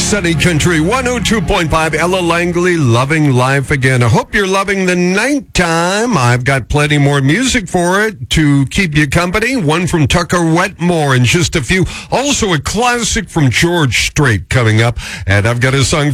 Sunny Country 102.5, Ella Langley, Loving Life Again. I hope you're loving the nighttime. I've got plenty more music for it to keep you company. One from Tucker Wetmore and just a few. Also a classic from George Strait coming up. And I've got a song